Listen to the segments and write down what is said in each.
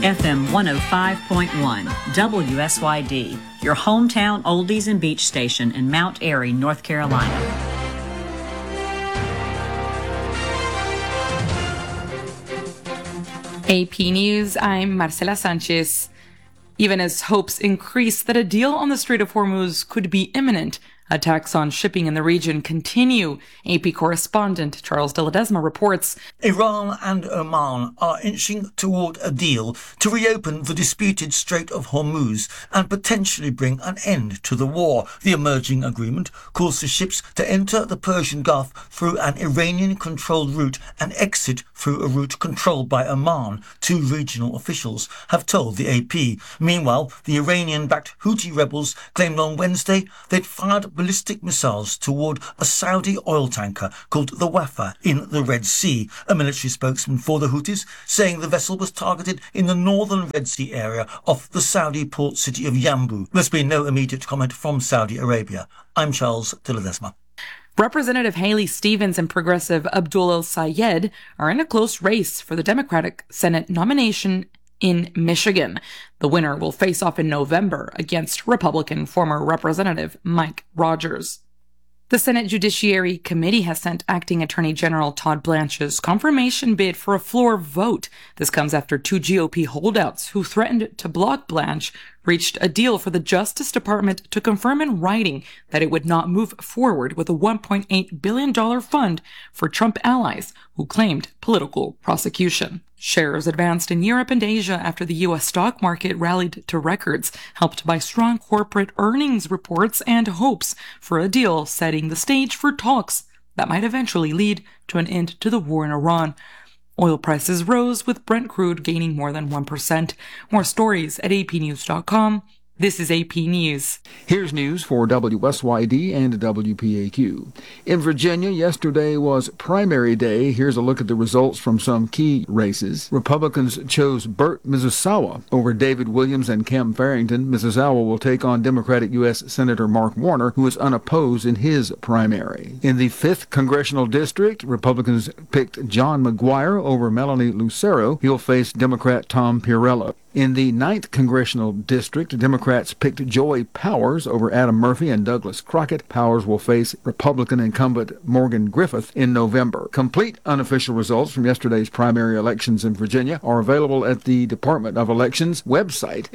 FM 105.1, WSYD, your hometown oldies and beach station in Mount Airy, North Carolina. AP News, I'm Marcela Sanchez. Even as hopes increase that a deal on the Strait of Hormuz could be imminent, attacks on shipping in the region continue. AP correspondent Charles de Ledesma reports. Iran and Oman are inching toward a deal to reopen the disputed Strait of Hormuz and potentially bring an end to the war. The emerging agreement calls for ships to enter the Persian Gulf through an Iranian-controlled route and exit through a route controlled by Oman, two regional officials have told the AP. Meanwhile, the Iranian-backed Houthi rebels claimed on Wednesday they'd fired ballistic missiles toward a Saudi oil tanker called the Wafa in the Red Sea. A military spokesman for the Houthis saying the vessel was targeted in the northern Red Sea area off the Saudi port city of Yanbu. There's been no immediate comment from Saudi Arabia. I'm Charles de Ledesma. Representative Haley Stevens and Progressive Abdul El-Sayed are in a close race for the Democratic Senate nomination in Michigan. The winner will face off in November against Republican former Representative Mike Rogers. The Senate Judiciary Committee has sent Acting Attorney General Todd Blanche's confirmation bid for a floor vote. This comes after two GOP holdouts who threatened to block Blanche reached a deal for the Justice Department to confirm in writing that it would not move forward with a $1.8 billion fund for Trump allies who claimed political prosecution. Shares advanced in Europe and Asia after the U.S. stock market rallied to records, helped by strong corporate earnings reports and hopes for a deal setting the stage for talks that might eventually lead to an end to the war in Iran. Oil prices rose, with Brent crude gaining more than 1%. More stories at apnews.com. This is AP News. Here's news for WSYD and WPAQ. In Virginia, yesterday was primary day. Here's a look at the results from some key races. Republicans chose Burt Mizusawa over David Williams and Cam Farrington. Mizusawa will take on Democratic U.S. Senator Mark Warner, who is unopposed in his primary. In the 5th Congressional District, Republicans picked John McGuire over Melanie Lucero. He'll face Democrat Tom Pirello. In the 9th Congressional District, Democrats picked Joy Powers over Adam Murphy and Douglas Crockett. Powers will face Republican incumbent Morgan Griffith in November. Complete unofficial results from yesterday's primary elections in Virginia are available at the Department of Elections website,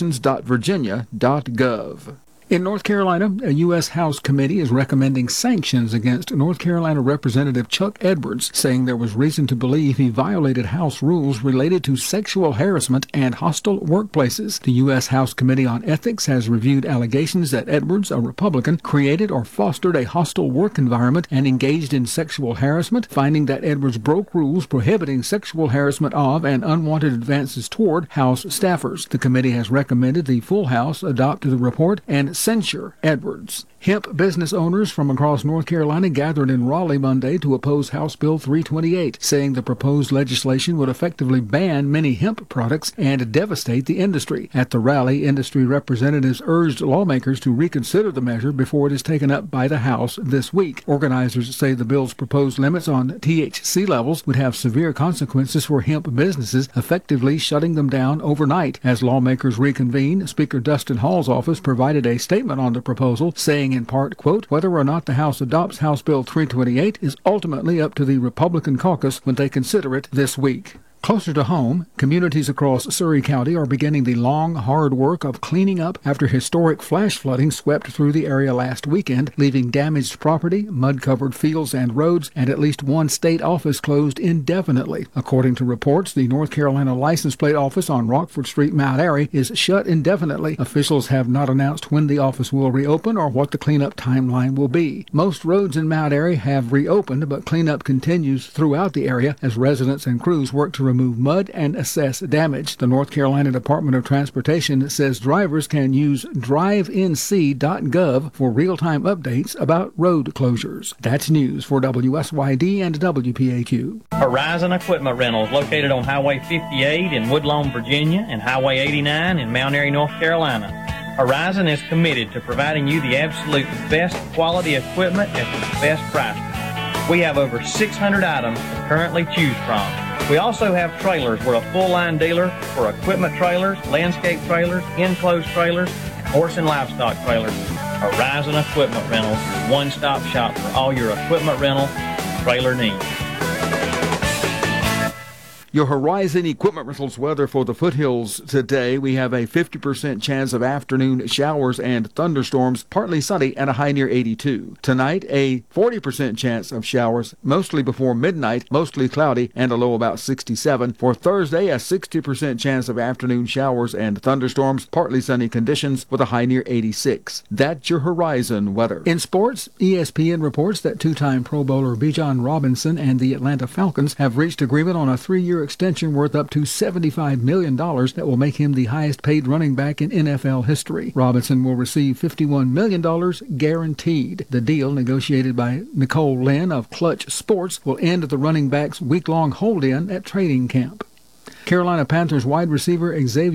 elections.virginia.gov. In North Carolina, a U.S. House committee is recommending sanctions against North Carolina Representative Chuck Edwards, saying there was reason to believe he violated House rules related to sexual harassment and hostile workplaces. The U.S. House Committee on Ethics has reviewed allegations that Edwards, a Republican, created or fostered a hostile work environment and engaged in sexual harassment, finding that Edwards broke rules prohibiting sexual harassment of and unwanted advances toward House staffers. The committee has recommended the full House adopt the report and censure Edwards. Hemp business owners from across North Carolina gathered in Raleigh Monday to oppose House Bill 328, saying the proposed legislation would effectively ban many hemp products and devastate the industry. At the rally, industry representatives urged lawmakers to reconsider the measure before it is taken up by the House this week. Organizers say the bill's proposed limits on THC levels would have severe consequences for hemp businesses, effectively shutting them down overnight. As lawmakers reconvene, Speaker Dustin Hall's office provided a statement on the proposal, saying in part, quote, whether or not the House adopts House Bill 328 is ultimately up to the Republican caucus when they consider it this week. Closer to home, communities across Surry County are beginning the long, hard work of cleaning up after historic flash flooding swept through the area last weekend, leaving damaged property, mud-covered fields and roads, and at least one state office closed indefinitely. According to reports, the North Carolina license plate office on Rockford Street, Mount Airy, is shut indefinitely. Officials have not announced when the office will reopen or what the cleanup timeline will be. Most roads in Mount Airy have reopened, but cleanup continues throughout the area as residents and crews work to remove mud and assess damage. The North Carolina Department of Transportation says drivers can use drivenc.gov for real-time updates about road closures. That's news for WSYD and WPAQ. Horizon Equipment Rentals, located on Highway 58 in Woodlawn, Virginia, and Highway 89 in Mount Airy, North Carolina. Horizon is committed to providing you the absolute best quality equipment at the best price. We have over 600 items to currently choose from. We also have trailers. We're a full-line dealer for equipment trailers, landscape trailers, enclosed trailers, and horse and livestock trailers. Horizon Equipment Rental, your one-stop shop for all your equipment rental and trailer needs. Your Horizon Equipment Rentals weather for the foothills today. We have a 50% chance of afternoon showers and thunderstorms, partly sunny and a high near 82. Tonight, a 40% chance of showers, mostly before midnight, mostly cloudy and a low about 67. For Thursday, a 60% chance of afternoon showers and thunderstorms, partly sunny conditions with a high near 86. That's your Horizon weather. In sports, ESPN reports that two-time Pro Bowler Bijan Robinson and the Atlanta Falcons have reached agreement on a 3-year extension worth up to $75 million that will make him the highest-paid running back in NFL history. Robinson will receive $51 million guaranteed. The deal, negotiated by Nicole Lynn of Clutch Sports, will end the running back's week-long hold-in at training camp. Carolina Panthers wide receiver Xavier